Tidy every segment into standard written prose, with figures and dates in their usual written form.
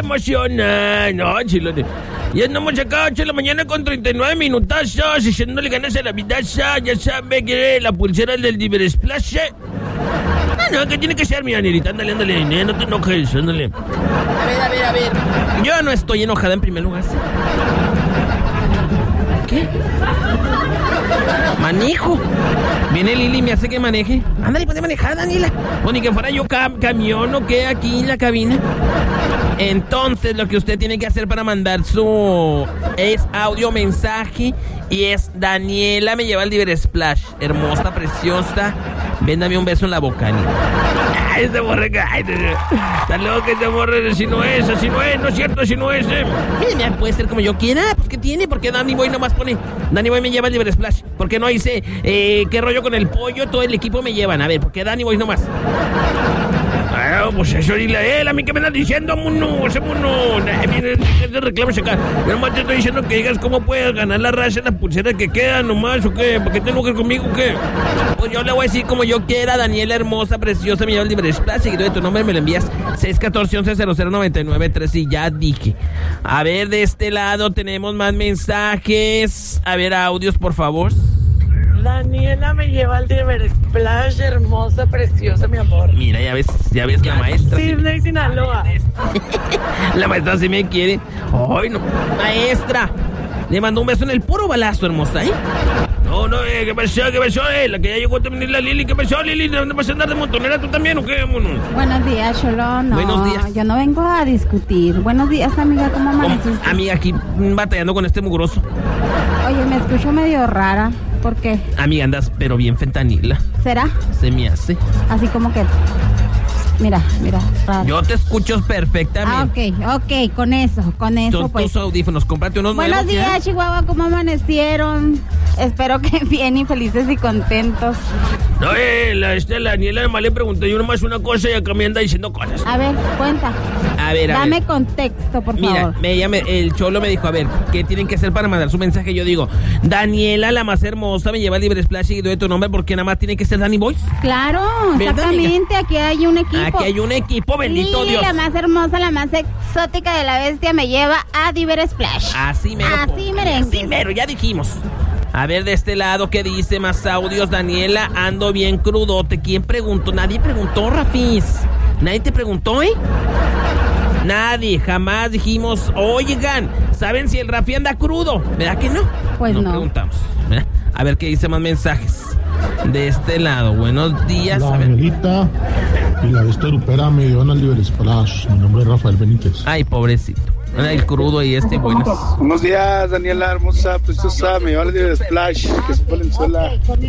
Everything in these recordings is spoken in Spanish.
emociona. No, chilo. Ya andamos acá 8 de la mañana con 39 minutazos, echándole ganas a la vida. Ya sabe que la pulsera del Diver Splash. No, que tiene que ser, mi Danielita. Ándale, no te enojes, ándale. A ver. Yo no estoy enojada en primer lugar. ¿Qué? Manejo. Viene Lili y me hace que maneje. Ándale, puede manejar, Daniela. O ni que fuera yo camión o qué aquí en la cabina. Entonces, lo que usted tiene que hacer para mandar es audio mensaje. Y es: Daniela me lleva al Diver Splash. Hermosa, preciosa. Véndame un beso en la boca, Daniela. Ay, ese morre, está loco ese morre. Si no es, no es cierto, si no es. Mira, puede ser como yo quiera. Pues ¿qué tiene? Porque Danny Boy nomás pone Danny Boy me lleva al Diver Splash. ¿Por qué no dice qué rollo con el pollo? Todo el equipo me llevan. A ver, ¿por qué Danny Boy nomás? Pues eso dile a él, a mí que me estás diciendo, mono, ese mono. Te reclamas acá. Yo nomás te estoy diciendo que digas cómo puedes ganar la raza en las pulseras que quedan nomás, o qué. ¿Por qué te enojas conmigo, o qué? Pues yo le voy a decir como yo quiera: Daniela hermosa, preciosa, me lleva al Diver Splash. Seguido de tu nombre me lo envías 614-11-0099-3 y ya dije. A ver, de este lado tenemos más mensajes. A ver, audios, por favor. Daniela me lleva al Diver Splash, hermosa, preciosa, mi amor. Mira, ya ves la maestra. Sí, de Sinaloa. La maestra sí me quiere. Ay, no. Maestra, le mandó un beso en el puro balazo, hermosa, ¿eh? No, ¿qué pasó? La que ya llegó también la Lili. ¿Qué pasó, Lili? ¿Dónde vas a andar de montonera tú también o qué, mono? Buenos días, Cholo. No, buenos días. Yo no vengo a discutir. Buenos días, amiga, ¿cómo amaneciste? Amiga, aquí batallando con este mugroso. Oye, me escucho medio rara. ¿Por qué? Amiga, andas pero bien fentanila. ¿Será? Se me hace. Así como que... Mira, raro. Yo te escucho perfectamente. Ok, con eso Son pues. tus audífonos, cómprate unos nuevos. Buenos días, Chihuahua, ¿cómo amanecieron? Espero que bien y felices y contentos. No, la Daniela nomás le pregunté yo nomás una cosa y acá me anda diciendo cosas. A ver, cuenta. A ver. Dame contexto, por favor. Mira, el Cholo me dijo, a ver, ¿qué tienen que hacer para mandar su mensaje? Yo digo, Daniela, la más hermosa, me lleva al Diver Splash y doy tu nombre, porque nada más tiene que ser Danny Boy. Claro, exactamente, aquí hay un equipo. Aquí hay un equipo, bendito Lili, Dios. La más hermosa, la más exótica de la bestia, me lleva a Diver Splash. Así mero. Así mero, ya dijimos. A ver, de este lado, ¿qué dice? Más audios. Daniela, ando bien crudote. ¿Quién preguntó? Nadie preguntó, Rafis. ¿Nadie te preguntó, Nadie, jamás dijimos, oigan, ¿saben si el Rafi anda crudo? ¿Verdad que no? Pues no. Preguntamos. A ver qué dice más mensajes. De este lado, buenos días. La Danielita y la bestia grupera me llevan al Diver Splash. Mi nombre es Rafael Benítez. Ay, pobrecito. El crudo y buenas. Buenos días, Daniela, hermosa, preciosa, me lleva al Diver Splash, que es Valenzuela.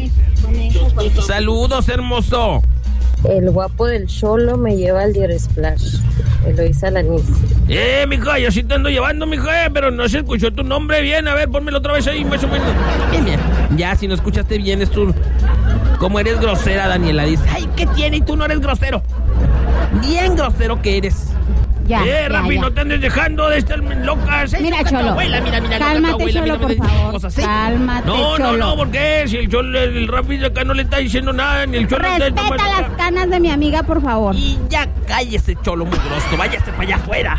Saludos, hermoso. El guapo del Cholo me lleva al Diver Splash. Eloisa Lanís. Mija, yo sí te ando llevando, mija, pero no se escuchó tu nombre bien. A ver, pónmelo otra vez ahí, más o menos. Bien. Ya, si no escuchaste bien, es tu... Como eres grosera, Daniela. Dice, ay, ¿qué tiene? Y tú no eres grosero. Bien grosero que eres. Ya, Rafi, no te andes dejando de estar loca. Mira, Cholo. Abuela, mira, cálmate, abuela, Cholo, por favor. Cálmate, Cholo. No, ¿por qué? Si el Rafi de acá no le está diciendo nada, ni el Cholo... Respeta las canas de mi amiga, por favor. Y ya cállese, Cholo mugroso. Váyase para allá afuera.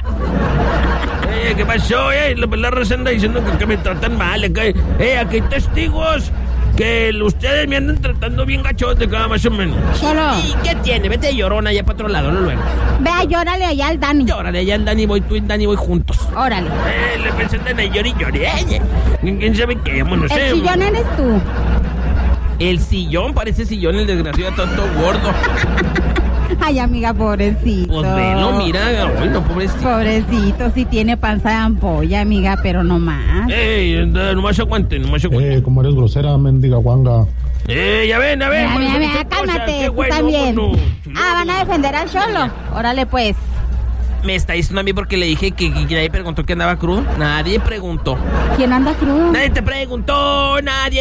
¿Qué pasó, La raza anda diciendo que me tratan mal. Acá hay testigos que ustedes me andan tratando bien gachote, cada más o menos. Cholo. ¿Y qué tiene? Vete llorona allá para otro lado, no luego. Vea, llórale allá al Dani. Llórale allá al Dani, voy tú y Dani voy juntos. Órale. Le presentan a llori. ¿Quién sabe qué? No sé. El sillón eres tú. El sillón, parece sillón el desgraciado tanto gordo. Ay, amiga, pobrecito. Pues velo, mira, bueno, pobrecito. Pobrecito, sí tiene panza de ampolla, amiga, pero no más. Nomás aguante. Como eres grosera, mendiga guanga. Ya ven. Mira, cálmate, tú también. Van a defender al Cholo. Órale, pues. Me está diciendo a mí porque le dije que nadie preguntó que andaba crudo. Nadie preguntó. ¿Quién anda crudo? Nadie te preguntó.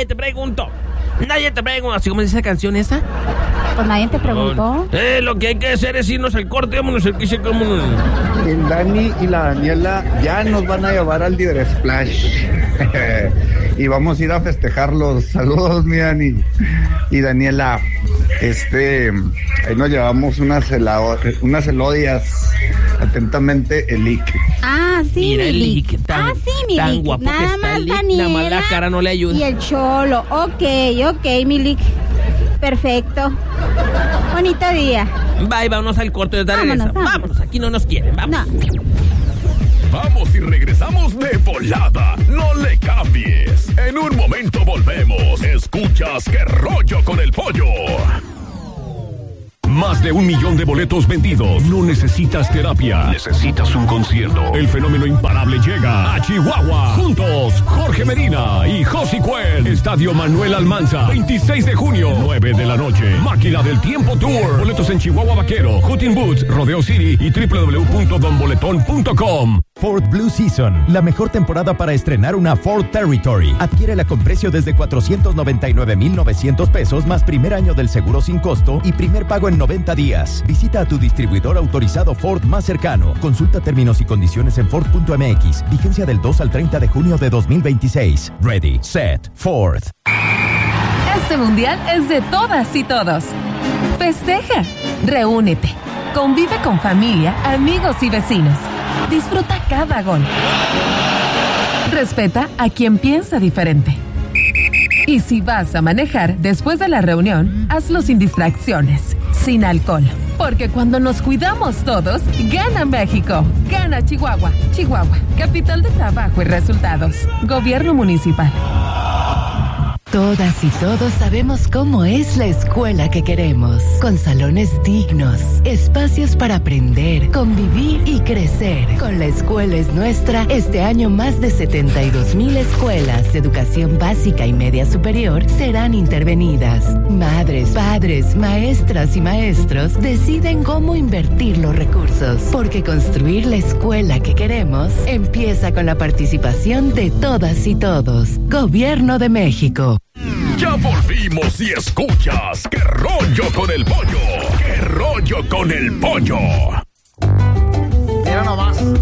Así como dice la canción esa. Pues nadie te preguntó. Lo que hay que hacer es irnos al corte. Vámonos al que se como. El Dani y la Daniela ya nos van a llevar al Diver Splash. Y vamos a ir a festejarlos. Saludos, mi Dani y Daniela. Ahí nos llevamos unas elodias Atentamente, el Lick. Ah, sí, Mira el Milik. Lick, tan Milik. guapo que Nada está más el Lick, Daniela nada más la cara no le ayuda. y el Cholo. Ok, Milik. Perfecto. Bonito día. Bye, vámonos al corte de Vámonos. Vámonos, aquí no nos quieren, vamos. No. Vamos y regresamos de volada. No le cambies. En un momento volvemos. Escuchas Qué Rollo con el Pollo. Más de 1 millón de boletos vendidos. No necesitas terapia. Necesitas un concierto. El fenómeno imparable llega a Chihuahua. Juntos, Jorge Medina y Josi Cuel. Estadio Manuel Almanza. 26 de junio, 9 de la noche. Máquina del Tiempo Tour. Boletos en Chihuahua Vaquero, Hunting Boots, Rodeo City y www.donboletón.com. Ford Blue Season, la mejor temporada para estrenar una Ford Territory. Adquiérela con precio desde 499,900 pesos más primer año del seguro sin costo y primer pago en 90 días. Visita a tu distribuidor autorizado Ford más cercano. Consulta términos y condiciones en Ford.mx. Vigencia del 2 al 30 de junio de 2026. Ready, set, Ford. Este mundial es de todas y todos. Festeja, reúnete, convive con familia, amigos y vecinos. Disfruta cada gol. Respeta a quien piensa diferente. Y si vas a manejar después de la reunión, hazlo sin distracciones, sin alcohol. Porque cuando nos cuidamos todos, gana México, gana Chihuahua. Chihuahua, capital de trabajo y resultados. Gobierno municipal. Todas y todos sabemos cómo es la escuela que queremos, con salones dignos, espacios para aprender, convivir y crecer. Con La Escuela es Nuestra, este año más de 72,000 escuelas de educación básica y media superior serán intervenidas. Madres, padres, maestras y maestros deciden cómo invertir los recursos, porque construir la escuela que queremos empieza con la participación de todas y todos. Gobierno de México. Ya volvimos y escuchas Qué Rollo con el Pollo. Qué Rollo con el Pollo. Mira nomás.